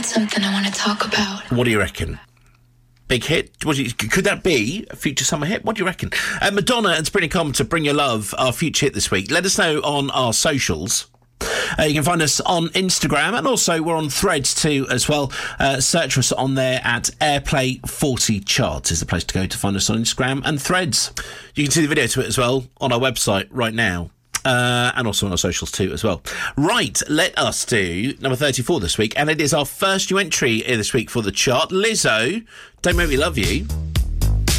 something I want to talk about. What do you reckon? Big hit? Could that be a future summer hit? What do you reckon? Madonna and Sabrina Carpenter, Bring Your Love, our future hit this week. Let us know on our socials. You can find us on Instagram, and also we're on Threads too as well. Search for us on there at Airplay 40 Charts is the place to go to find us on Instagram and Threads. You can see the video to it as well on our website right now. And also on our socials too as well. Right, let us do number 34 this week, and it is our first new entry this week for the chart. Lizzo, Don't Make Me Love You.